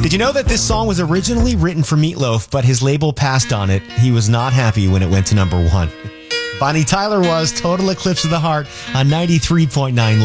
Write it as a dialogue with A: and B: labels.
A: Did you know that this song was originally written for Meatloaf, but his label passed on it? He was not happy when it went to number one. Bonnie Tyler was Total Eclipse of the Heart on 93.9